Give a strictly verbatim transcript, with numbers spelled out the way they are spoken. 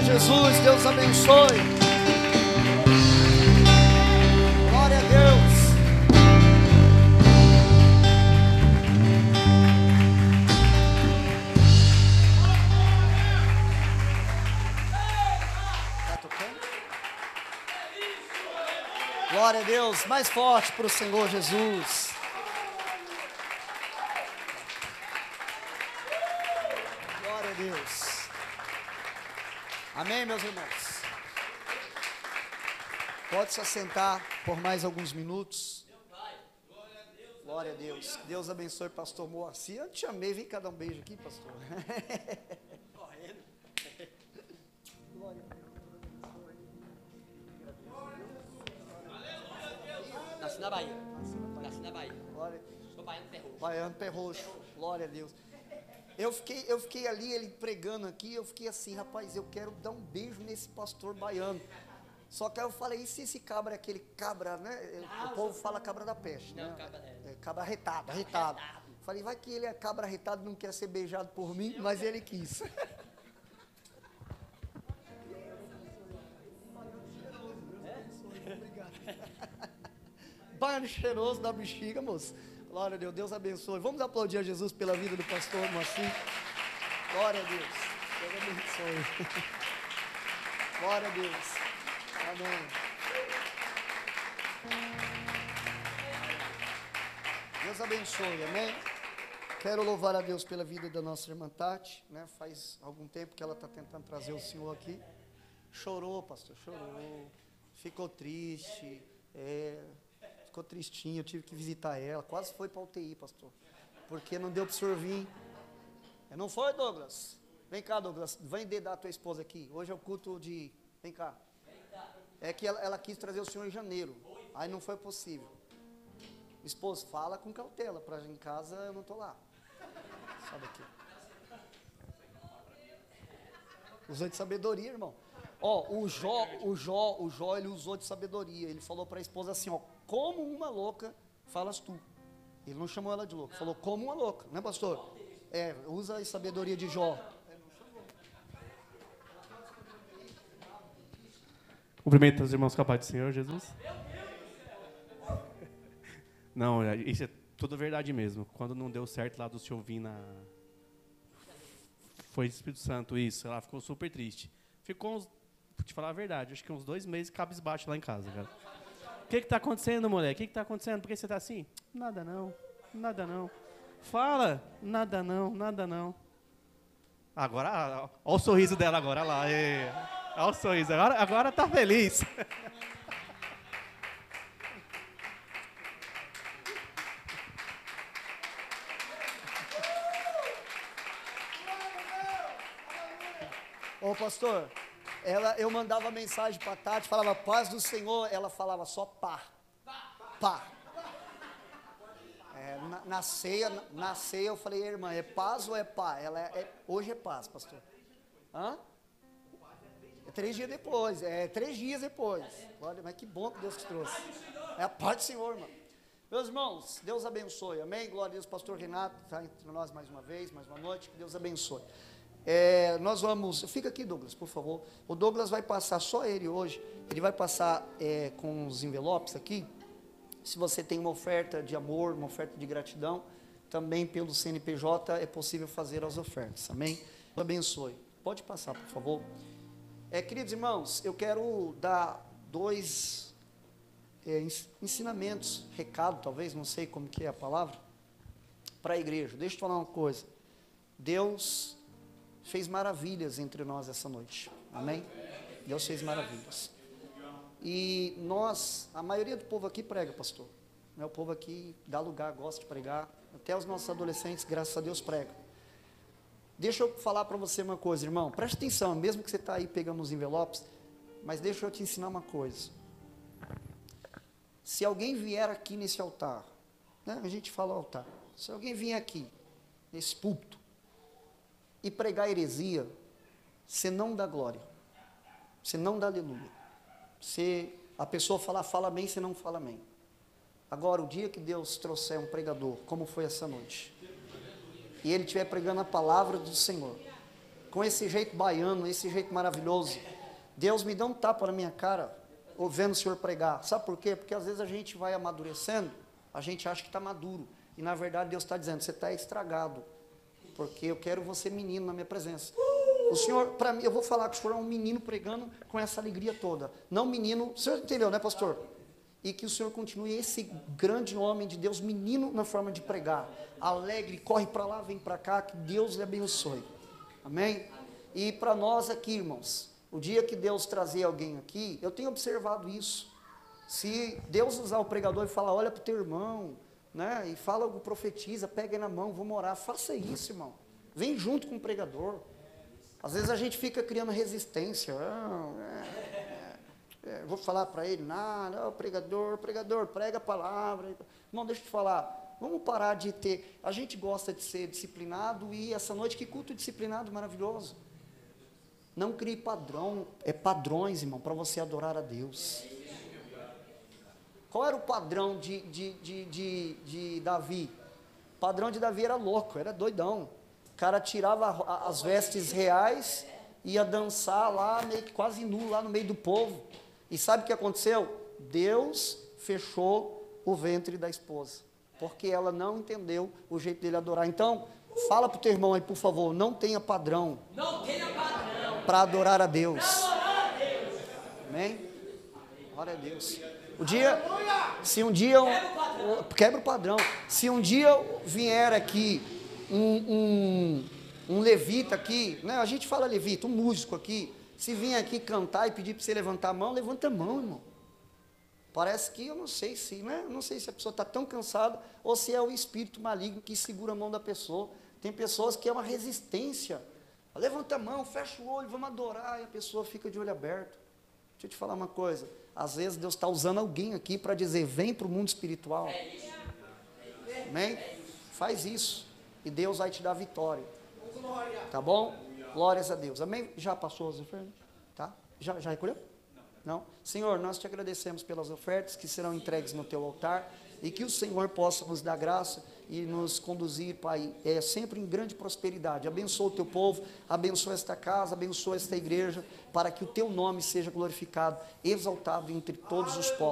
Jesus, Deus abençoe. Glória a Deus. Tá tocando? Glória a Deus, mais forte para o Senhor Jesus. Glória a Deus. Amém, meus irmãos? Pode se assentar por mais alguns minutos. Glória a Deus. Deus abençoe, pastor Moacir. Eu te chamei, vem cá dar um beijo aqui, pastor. Correndo. Glória a Deus. Nasci na Bahia. Nasci na Bahia. Glória. Sou baiano perroxo. Baiano perroxo. Glória a Deus. Eu fiquei, eu fiquei ali, ele pregando aqui, eu fiquei assim, rapaz, eu quero dar um beijo nesse pastor baiano. Só que aí eu falei, e se esse cabra é aquele cabra, né? Não, o povo fala cabra da peste, não, né? cabra, é. É, cabra arretado, arretado. Falei, vai que ele é cabra arretado, não quer ser beijado por mim, mas ele quis. Baiano cheiroso da bexiga, moço. Glória a Deus, Deus abençoe. Vamos aplaudir a Jesus pela vida do pastor Moacir. Glória a Deus. Deus abençoe. Glória a Deus. Amém. Deus abençoe, amém? Quero louvar a Deus pela vida da nossa irmã Tati, né? Faz algum tempo que ela está tentando trazer o Senhor aqui. Chorou, pastor, chorou. Ficou triste, é... Ficou tristinho, eu tive que visitar ela. Quase foi para a U T I, pastor. Porque não deu para o senhor vir. Não foi, Douglas? Vem cá, Douglas. Vem dedar a tua esposa aqui. Hoje é o culto de... Vem cá. É que ela, ela quis trazer o senhor em janeiro. Aí não foi possível. Esposo, fala com cautela. Para em casa eu não estou lá. Sabe aqui. Usou de sabedoria, irmão. Ó, o Jó, o Jó, o Jó, ele usou de sabedoria. Ele falou para a esposa assim, ó. Como uma louca, falas tu. Ele não chamou ela de louca, falou como uma louca, né, pastor? É, usa a sabedoria de Jó. Cumprimento os irmãos com a paz do Senhor Jesus. Não, isso é tudo verdade mesmo. Quando não deu certo lá do senhor vir na... Foi Espírito Santo, isso. Ela ficou super triste. Ficou uns... Vou te falar a verdade, acho que uns dois meses cabisbaixo lá em casa, cara. O que está acontecendo, mulher? O que está acontecendo? Por que você está assim? Nada não, nada não. Fala, nada não, nada não. Agora, olha o sorriso dela agora, olha lá. Olha o sorriso, agora, agora tá feliz. Ô, pastor, ela, eu mandava mensagem para a Tati, falava paz do Senhor, ela falava só pá, pá. É, na, na ceia, na, na ceia eu falei, irmã, é paz ou é pá? Ela é, é, hoje é paz, pastor. Hã? É três dias depois, é três dias depois. Olha, mas que bom que Deus te trouxe. É a paz do Senhor, irmão. Meus irmãos, Deus abençoe, amém? Glória a Deus, pastor Renato está entre nós mais uma vez, mais uma noite, que Deus abençoe. É, nós vamos, fica aqui, Douglas, por favor. O Douglas vai passar, só ele hoje, ele vai passar é, com os envelopes aqui. Se você tem uma oferta de amor, uma oferta de gratidão, também pelo C N P J é possível fazer as ofertas, amém? Deus abençoe. Pode passar, por favor. É, queridos irmãos, eu quero dar dois é, ensinamentos, recado talvez, não sei como que é a palavra, para a igreja. Deixa eu te falar uma coisa. Deus fez maravilhas entre nós essa noite, amém? Deus fez maravilhas. E nós, a maioria do povo aqui prega, pastor. Né? O povo aqui dá lugar, gosta de pregar. Até os nossos adolescentes, graças a Deus, pregam. Deixa eu falar para você uma coisa, irmão. Preste atenção, mesmo que você está aí pegando os envelopes, mas deixa eu te ensinar uma coisa. Se alguém vier aqui nesse altar, né? A gente fala altar. Se alguém vier aqui, nesse púlpito, e pregar heresia, você não dá glória, você não dá aleluia. Você, a pessoa falar, fala amém, você não fala amém. Agora, o dia que Deus trouxer um pregador, como foi essa noite, e ele estiver pregando a palavra do Senhor, com esse jeito baiano, esse jeito maravilhoso. Deus me dá um tapa na minha cara, ouvindo o senhor pregar. Sabe por quê? Porque às vezes a gente vai amadurecendo, a gente acha que está maduro. E na verdade Deus está dizendo, você está estragado. Porque eu quero você menino na minha presença. O senhor, para mim, eu vou falar que o senhor é um menino pregando com essa alegria toda. Não menino, o senhor entendeu, né, pastor? E que o senhor continue esse grande homem de Deus, menino na forma de pregar. Alegre, corre para lá, vem para cá, que Deus lhe abençoe. Amém? E para nós aqui, irmãos, o dia que Deus trazer alguém aqui, eu tenho observado isso. Se Deus usar o pregador e falar, olha para o teu irmão, né, e fala algo, profetiza, pega aí na mão, vamos orar, faça isso, irmão. Vem junto com o pregador. Às vezes a gente fica criando resistência. Ah, é, é, vou falar para ele, nada, oh, pregador, pregador, prega a palavra. Irmão, deixa eu te falar, vamos parar de ter, a gente gosta de ser disciplinado e essa noite, que culto disciplinado maravilhoso. Não crie padrão, é padrões, irmão, para você adorar a Deus. Qual era o padrão de, de, de, de, de Davi? O padrão de Davi era louco, era doidão. O cara tirava as vestes reais, ia dançar lá, meio que quase nu, lá no meio do povo. E sabe o que aconteceu? Deus fechou o ventre da esposa, porque ela não entendeu o jeito dele adorar. Então, fala para o teu irmão aí, por favor, não tenha padrão. Não tenha padrão. Para adorar a Deus. Para adorar a Deus. Amém? Glória a Deus. O dia, se um dia, um, quebra o padrão. Se um dia vier aqui um, um, um levita aqui, né? A gente fala levita, um músico aqui, se vir aqui cantar e pedir para você levantar a mão, levanta a mão, irmão. Parece que eu não sei se, né? Não sei se a pessoa está tão cansada ou se é o espírito maligno que segura a mão da pessoa. Tem pessoas que é uma resistência. Levanta a mão, fecha o olho, vamos adorar, e a pessoa fica de olho aberto. Deixa eu te falar uma coisa. Às vezes Deus está usando alguém aqui para dizer, vem para o mundo espiritual. Amém? Faz isso. E Deus vai te dar vitória. Tá bom? Glórias a Deus. Amém? Já passou as ofertas? Tá? Já, já recolheu? Não? Senhor, nós te agradecemos pelas ofertas que serão entregues no teu altar. E que o Senhor possa nos dar graça e nos conduzir, Pai, é, sempre em grande prosperidade. Abençoa o teu povo, abençoa esta casa, abençoa esta igreja, para que o teu nome seja glorificado, exaltado entre todos os povos.